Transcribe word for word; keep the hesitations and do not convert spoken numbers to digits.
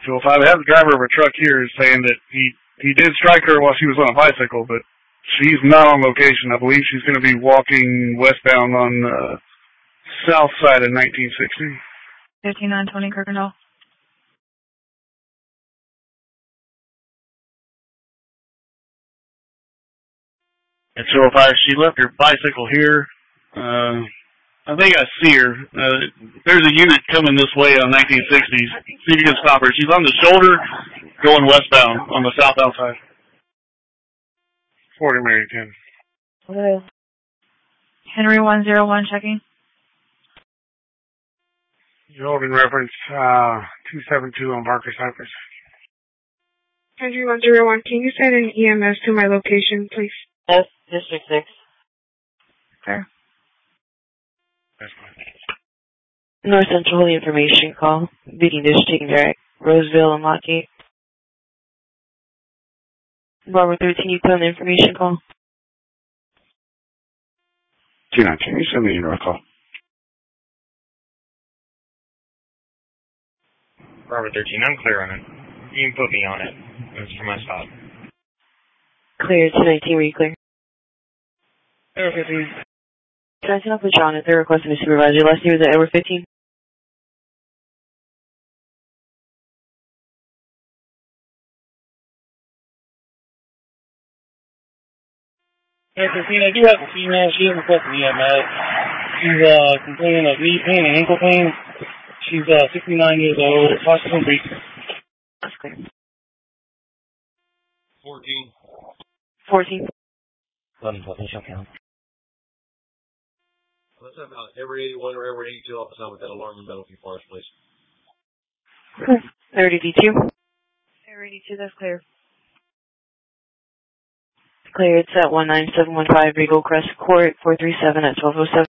So if I have the driver of a truck here saying that he, he did strike her while she was on a bicycle, but she's not on location. I believe she's going to be walking westbound on the uh, south side of nineteen sixty. fifty-nine twenty Kirkendall. And so if I, she left her bicycle here, uh, I think I see her. Uh, there's a unit coming this way on nineteen sixties. See if you can stop her. She's on the shoulder going westbound on the southbound side. forty Mary ten. Okay. Henry one zero one checking. You're holding reference uh, two seven two on Barker Cypress. Henry one zero one, can you send an E M S to my location, please? Yes, District six. Fair. That's fine. North Central Holy Information call. Beating Dish taking direct. Roseville and Lockgate. Barbara thirteen, you put on the information call. two nine two, you send me your north call. Barbara thirteen, I'm clear on it. You can put me on it. It's for my stop. Clear, two nineteen, were you clear? Edward fifteen. Can I send up with John if they're requesting a supervisor? Last name is Edward fifteen. Edward fifteen, I do have a female. She hasn't requested E M S. She's uh, complaining of knee pain and ankle pain. She's uh, sixty-nine years old. Hospital brief. That's clear. fourteen. fourteen. eleven twelve, shall count. Let's have about every eighty-one or every eighty-two off the side with that alarm and penalty for us, please. Thirty D two. Thirty two, that's clear. Clear, it's at one nine seven one five Regal Crest Court, four three seven at twelve oh seven.